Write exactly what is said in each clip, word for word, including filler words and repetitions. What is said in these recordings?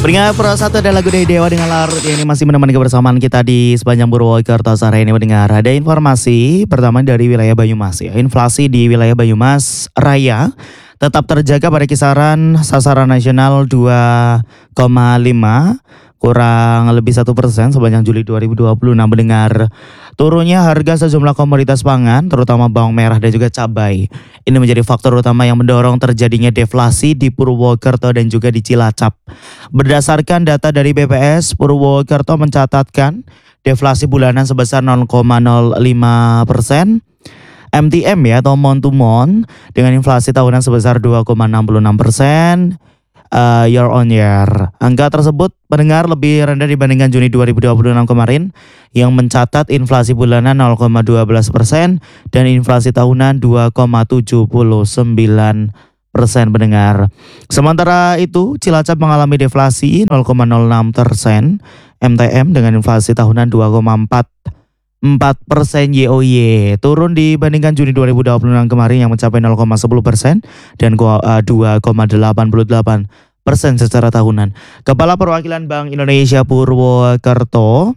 Pendengar Pro satu ada lagu dari Dewa dengan Larut ya, ini masih menemani kebersamaan kita di sepanjang Purwokerto sore ini mendengar. Ada informasi pertama dari wilayah Banyumas ya. Inflasi di wilayah Banyumas Raya tetap terjaga pada kisaran sasaran nasional dua koma lima kurang lebih satu persen sepanjang Juli dua ribu dua puluh enam mendengar. Turunnya harga sejumlah komoditas pangan terutama bawang merah dan juga cabai. Ini menjadi faktor utama yang mendorong terjadinya deflasi di Purwokerto dan juga di Cilacap. Berdasarkan data dari B P S, Purwokerto mencatatkan deflasi bulanan sebesar nol koma nol lima persen. M T M ya atau month to month dengan inflasi tahunan sebesar dua koma enam enam persen. Uh, year on year. Angka tersebut pendengar lebih rendah dibandingkan Juni dua ribu dua puluh enam kemarin yang mencatat inflasi bulanan nol koma satu dua persen dan inflasi tahunan dua koma tujuh sembilan persen pendengar. Sementara itu Cilacap mengalami deflasi nol koma nol enam persen M T M dengan inflasi tahunan dua koma empat empat persen Y O Y, turun dibandingkan Juni dua ribu dua puluh enam kemarin yang mencapai nol koma satu persen dan dua koma delapan delapan persen secara tahunan. Kepala Perwakilan Bank Indonesia Purwokerto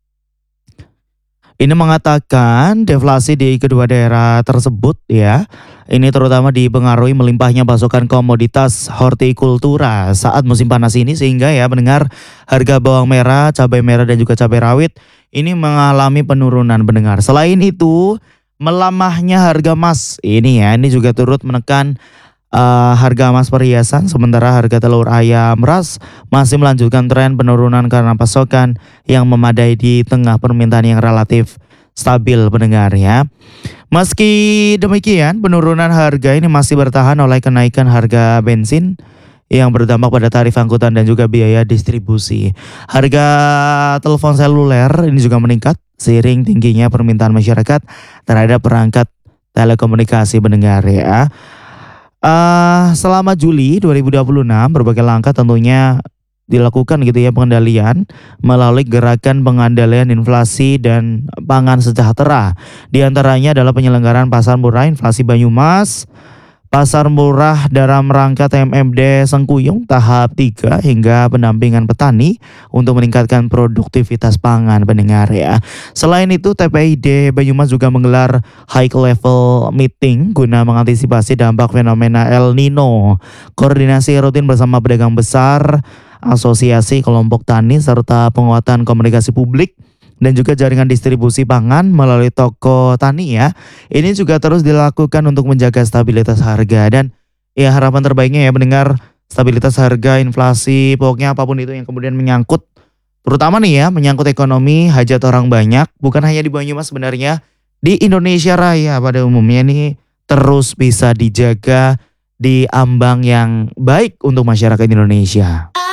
ini mengatakan deflasi di kedua daerah tersebut ya, ini terutama dipengaruhi melimpahnya pasokan komoditas hortikultura saat musim panas ini sehingga ya mendengar harga bawang merah, cabai merah dan juga cabai rawit ini mengalami penurunan pendengar. Selain itu, melamahnya harga emas ini ya, ini juga turut menekan uh, harga emas perhiasan. Sementara harga telur ayam ras masih melanjutkan tren penurunan karena pasokan yang memadai di tengah permintaan yang relatif stabil pendengar ya. Meski demikian, penurunan harga ini masih bertahan oleh kenaikan harga bensin yang berdampak pada tarif angkutan dan juga biaya distribusi. Harga telepon seluler ini juga meningkat seiring tingginya permintaan masyarakat terhadap perangkat telekomunikasi pendengar ya. Uh, selama Juli dua ribu dua puluh enam berbagai langkah tentunya dilakukan gitu ya pengendalian melalui gerakan pengendalian inflasi dan pangan sejahtera. Di antaranya adalah penyelenggaraan pasar murah inflasi Banyumas, pasar murah dalam rangka T M M D Sengkuyung tahap tiga hingga pendampingan petani untuk meningkatkan produktivitas pangan pendengar ya. Selain itu T P I D Banyumas juga menggelar high level meeting guna mengantisipasi dampak fenomena El Nino. Koordinasi rutin bersama pedagang besar, asosiasi kelompok tani serta penguatan komunikasi publik dan juga jaringan distribusi pangan melalui toko tani ya. Ini juga terus dilakukan untuk menjaga stabilitas harga dan ya harapan terbaiknya ya mendengar stabilitas harga, inflasi, pokoknya apapun itu yang kemudian menyangkut terutama nih ya menyangkut ekonomi, hajat orang banyak, bukan hanya di Banyumas sebenarnya, di Indonesia Raya pada umumnya ini terus bisa dijaga di ambang yang baik untuk masyarakat Indonesia.